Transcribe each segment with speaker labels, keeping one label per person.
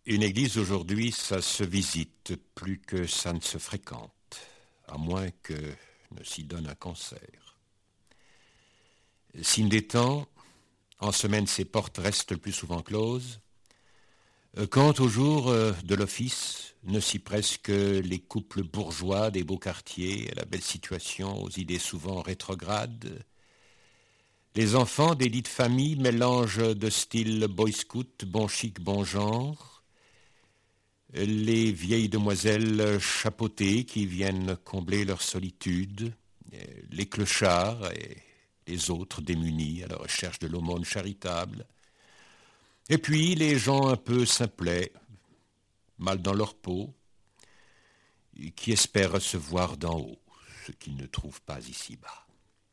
Speaker 1: Une église aujourd'hui, ça se visite plus que ça ne se fréquente, à moins que ne s'y donne un cancer. Signe des temps, en semaine ses portes restent le plus souvent closes. Quant au jour de l'office, ne s'y pressent que les couples bourgeois des beaux quartiers, à la belle situation, aux idées souvent rétrogrades. Les enfants des dites familles mélangent de style boy scout, bon chic, bon genre. Les vieilles demoiselles chapeautées qui viennent combler leur solitude, les clochards et les autres démunis à la recherche de l'aumône charitable. Et puis les gens un peu simplets, mal dans leur peau, qui espèrent recevoir d'en haut ce qu'ils ne trouvent pas ici-bas.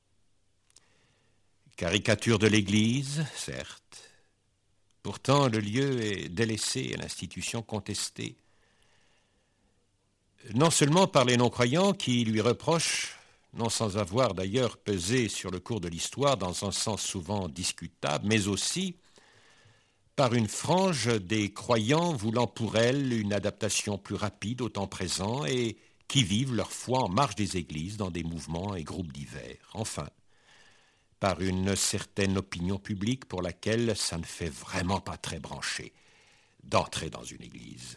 Speaker 1: Caricature de l'Église, certes. Pourtant, le lieu est délaissé et l'institution contestée. Non seulement par les non-croyants qui lui reprochent, non sans avoir d'ailleurs pesé sur le cours de l'histoire dans un sens souvent discutable, mais aussi par une frange des croyants voulant pour elle une adaptation plus rapide au temps présent et qui vivent leur foi en marge des églises dans des mouvements et groupes divers. Enfin, par une certaine opinion publique pour laquelle ça ne fait vraiment pas très brancher d'entrer dans une église.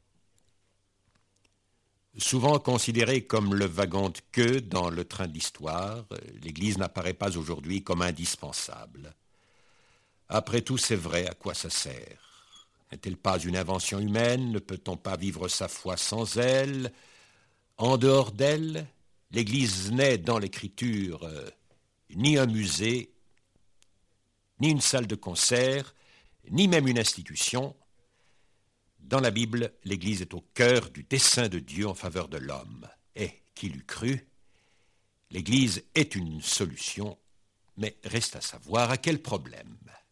Speaker 1: Souvent considérée comme le wagon de queue dans le train de l'histoire, l'Église n'apparaît pas aujourd'hui comme indispensable. Après tout, c'est vrai, à quoi ça sert? N'est-elle pas une invention humaine? Ne peut-on pas vivre sa foi sans elle? En dehors d'elle, l'Église n'est dans l'Écriture ni un musée, ni une salle de concert, ni même une institution. Dans la Bible, l'Église est au cœur du dessein de Dieu en faveur de l'homme. Et, qui l'eût cru, l'Église est une solution, mais reste à savoir à quel problème.